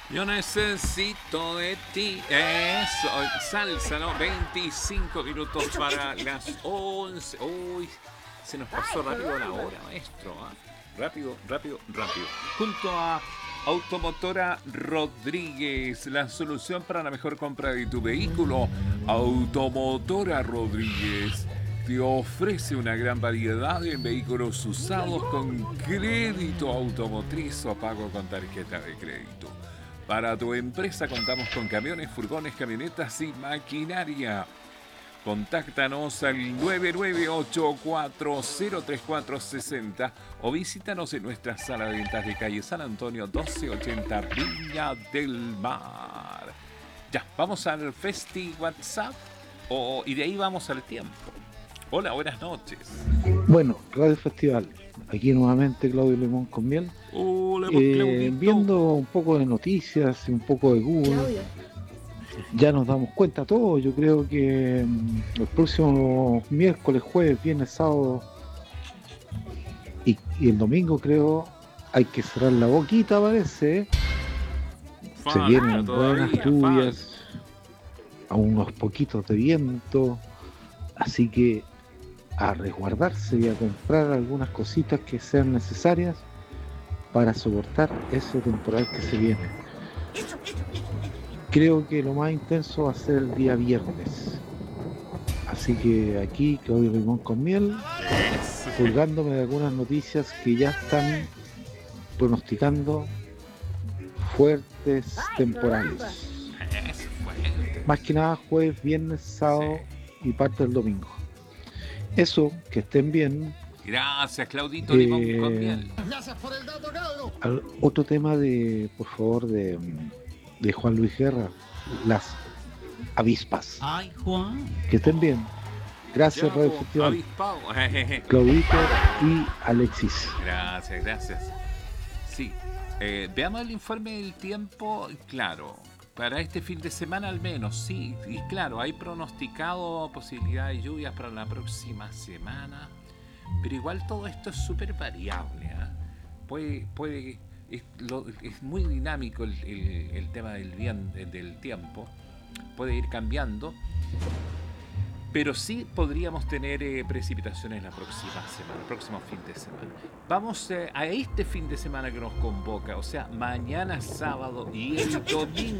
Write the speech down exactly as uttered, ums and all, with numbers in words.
Yo necesito de ti. Eso, salsa, ¿no? veinticinco minutos para las once. Uy, se nos pasó rápido la hora, maestro. ¿eh? Rápido, rápido, rápido. Junto a Automotora Rodríguez, la solución para la mejor compra de tu vehículo. Automotora Rodríguez te ofrece una gran variedad en vehículos usados con crédito automotriz o pago con tarjeta de crédito. Para tu empresa contamos con camiones, furgones, camionetas y maquinaria. Contáctanos al nueve nueve ocho cuatro cero tres cuatro seis cero o visítanos en nuestra sala de ventas de calle San Antonio doce ochenta Viña del Mar. Ya, vamos al Festi WhatsApp o, y de ahí vamos al tiempo. Hola, buenas noches. Bueno, Radio Festival, aquí nuevamente Claudio Limón con miel. Hola, pues, Eh, viendo un poco de noticias y un poco de Google, Claudio. Ya nos damos cuenta todos. Yo creo que mm, el próximo miércoles, jueves, viernes, sábado y, y el domingo, creo, hay que cerrar la boquita, parece. Falta, se vienen buenas lluvias, a unos poquitos de viento, así que a resguardarse y a comprar algunas cositas que sean necesarias para soportar ese temporal que se viene. Creo que lo más intenso va a ser el día viernes. Así que aquí, Claudio Limón con miel, colgándome de algunas noticias que ya están pronosticando fuertes temporales. Más que nada jueves, viernes, sábado y parte del domingo. Eso, que estén bien. Gracias, Claudito Limón eh, con miel. Gracias por el dato, Claudio. Otro tema de, por favor, de, de Juan Luis Guerra, las avispas. Ay, Juan. Que estén bien. Gracias, Radio Festival. Claudito y Alexis. Gracias, gracias. Sí, eh, veamos el informe del tiempo, claro. Para este fin de semana al menos, sí, y claro, hay pronosticado posibilidad de lluvias para la próxima semana, pero igual todo esto es súper variable, ¿eh? Puede, puede, es, lo, es muy dinámico el, el, el tema del, bien, del tiempo, puede ir cambiando, pero sí podríamos tener eh, precipitaciones la próxima semana, el próximo fin de semana. Vamos eh, a este fin de semana que nos convoca, o sea, mañana sábado y el domingo.